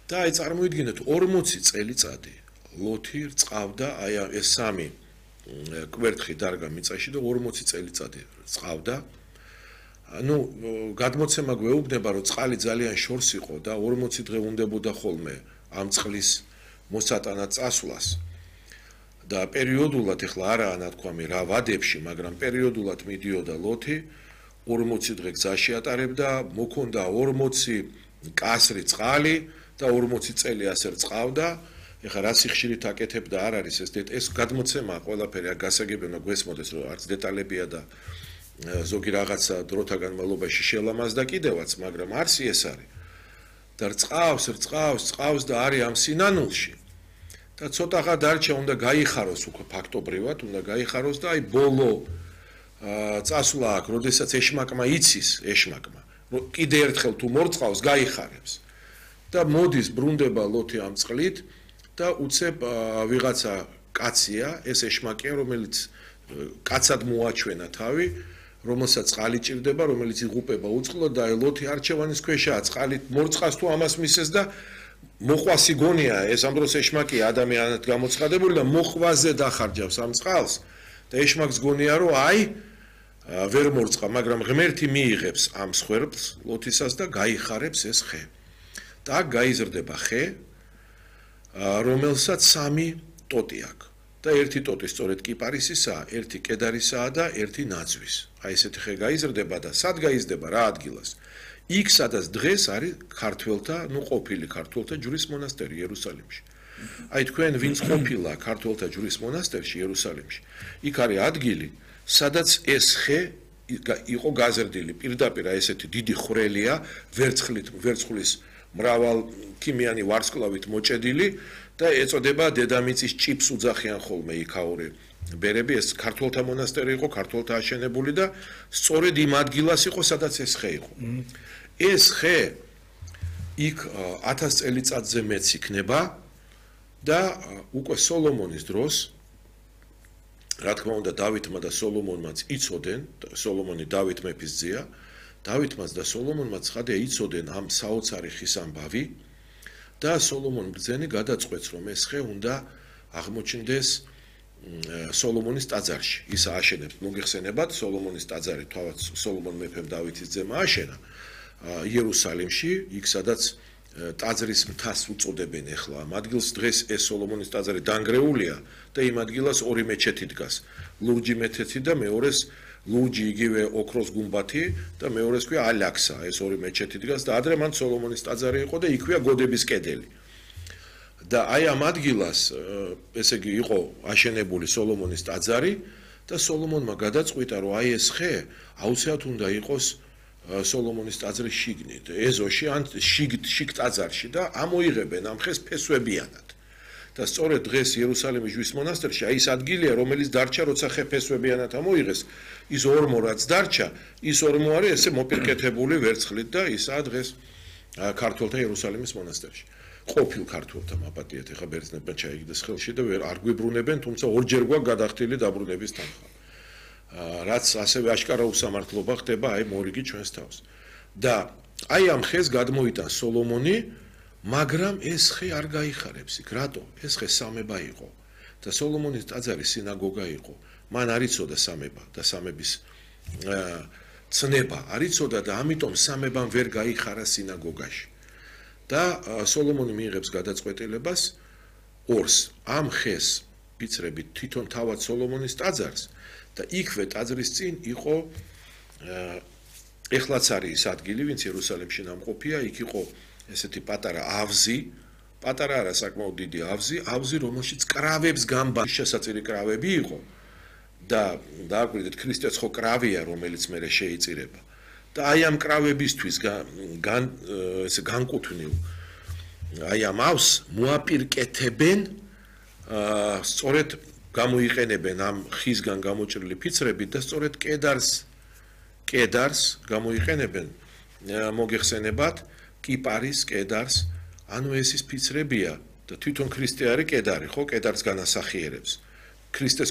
და აი წარმოიდგინეთ 40 წელიწადი ლოთი რწყავდა აი ეს სამი კვერთხი დარგა მიწაში და 40 წელიწადი რწყავდა. ანუ გადმოცემა გვეუბნება რომ წყალი ძალიან შორს იყო და 40 დღე უნდებოდა ხოლმე ამ წყლის მოსატანად წასვლას. და პერიოდულად ეხლა არაა ნათქვამი რა ვადებში, მაგრამ პერიოდულად მიდიოდა ლოთი 40 დღე გზაში ატარებდა, მოქონდა 40 კასრი წყალი და 40 წელი ასე რწყავდა. ეხლა რა სიხშირით აკეთებდა არ არის ეს გადმოცემა ყველაფერი გასაგებია გვესმოდეს რომ არც დეტალებია და ზოგი რაღაცა დროთა განმავლობაში შელამაზდა კიდევაც, მაგრამ არც ეს არის. და რწყავს და არის ამ სინანულში. და ცოტაღა დარჩა უნდა გაიხაროს უკვე ფაქტობრივად, უნდა გაიხაროს და აი ბოლო წასვლა აქვს, როდესაც ეშმაკმა იცის, რომ კიდე ერთხელ თუ მორწყავს, გაიხარებს. და მოდის ბრუნდება ლოთი ამ წყლით და უცებ ვიღაცა კაცია, ეს ეშმაკია, რომელიც კაცად მოაჩვენა თავი, რომელსაც წყალი ჭირდება, რომელიც იღუპება უწყლოდ და ლოთი არჩევანის ქვეშაა, წყალით მორწყავს თუ ამას მისცეს და მოყვასი გონია, ეს ამ დროს ეშმაკია ადამიანად გამოცხადებული და მოყვაზე დახარჯავს ამ წყალს და ეშმაკს გონია, რომ აი ვერ მორწყა, მაგრამ ღმერთი მიიღებს ამ სხერბლს ლოთისას და გაიხარებს ეს ხე. და გაიზრდება ხე, რომელსაც 3 ტოტი აქვს. და ერთი ტოტი სწორედ კიპარისისაა, ერთი კედარისაა და ერთი ნაძვის. აი ესეთი ხე გაიზრდება და სად გაიზრდება რა ადგილას? იქ სადაც დღეს არის ქართველთა, ყოფილი ქართველთა ჯვრის მონასტერი იერუსალიმში. აი თქვენ ვინც ყოფილა ქართველთა ჯვრის მონასტერში იერუსალიმში, იქ არის ადგილი, სადაც ეს ხე იყო გაზრდილი. პირდაპირ ესეთი დიდი ხვრელია, ვერცხლის მრავალ ქიმიანი ვარსკვლავით მოჭედილი და ეწოდება დედამიწის ჭიფს უძახიან ხოლმე იქაური ბერები. ეს ქართველთა მონასტერი იყო, ქართველთა აშენებული და სწორედ იმ ადგილას იყო, სადაც ეს ხე იყო. ეს ხე იქ 1000 წელიწადზე მეც იქნება და უკვე სოლომონის დროს, რა თქმა უნდა, დავითმა და სოლომონმაც იცოდნენ, სოლომონი დავით მეფის ძეა, დავითმაც და სოლომონმაც ხადია იცოდნენ ამ საოცარი ხის ამბავი და სოლომონ ბრძენი გადაწყვეტს, რომ ეს ხე უნდა აღმოჩნდეს სოლომონის ტაძარში. ის ააშენებს, მოგეხსენებათ, სოლომონის ტაძარი თავად სოლომონ მეფემ დავითის ძემა ააშენა იერუსალიმში, იქ სადაც ტაძრის მთას უწოდებენ ახლა ამ ადგილს. დღეს ეს სოლომონის ტაძარი დანგრეულია და იმ ადგილას 2 მეჩეთი დგას. ლურჯი მეჩეთი და მეორეს ლურჯი იგივე ოქროს გუმბათი და მეორეს ქვია ალაქსა, ეს 2 მეჩეთი დგას და ადრე მან სოლომონის ტაძარი იყო და იქვეა გოდების კედელი. და აი ამ ადგილას, ესე იგი, იყო აშენებული სოლომონის ტაძარი და სოლომონმა გადაწყვიტა, რომ აი ეს ხე აუცილებლად უნდა იყოს სოლომონის ტაძრის შიგნით, ეზოში ან შიგ ტაძარში და ამოიღებენ ამ ხეს ფესვებიანად. და სწორედ დღეს იერუსალიმის ჯვრის მონასტერში აი ეს ადგილია, რომელიც დარჩა, როცა ხე ფესვებიანად ამოიღეს, ის ორმო რაც დარჩა, ის ორმო არის ესე მოპირკეთებული ვერცხლით და ისაა დღეს ქართველთა იერუსალიმის მონასტერში. ყოფილ ქართველთა მაპატიეთ, ეხა ბერძნებმა ჩაიგდეს ხელში და არ გვიბრუნებენ, თუმცა ორჯერ გვაქვს გადახდილი დაბრუნების თანხა. რაც ასევე აშკარა უსამართლობა ხდება აი მორიგი ჩვენს თავს. და აი ამ ხეს გადმოიტანს სოლომონი, მაგრამ ეს ხე არ გაიხარებს იქ. რატო? ეს ხე სამება იყო და სოლომონის ტაძარი სინაგოგა იყო. მან არ იცოდა სამება და სამების ცნება არ იცოდა და ამიტომ სამებამ ვერ გაიხარა სინაგოგაში. და სოლომონი მიიღებს გადაწყვეტილებას ორს ამ ხეს პიცრებით თვითონ თავად სოლომონის ტაძარს და იქვე ტაძრის წინ იყო ეხლაც არის ის ადგილი, ვინც იერუსალიმში ნამყოფია, იქ იყო ესეთი პატარა ავზი, პატარა არა საკმაოდ დიდი ავზი, რომელშიც კრავებს გამბა შესაწირი კრავები იყო და დააკვირდეთ ქრისტეც ხო კრავია, რომელიც მერე შეიწირება. და აი ამ კრავებისთვის ესე განკუთვნილ აი ამ ავს მოაპირკეთებენ სწორედ გამოიყენებენ ამ ხისგან გამოჭრილი ფიცრებით და სწორედ კედარს გამოიყენებენ მოგეხსენებათ კიპარის კედარს, ანუ ეს ის ფიცრებია და თვითონ ქრისტე არის კედარი, ხო, კედარს განასახიერებს. ქრისტეს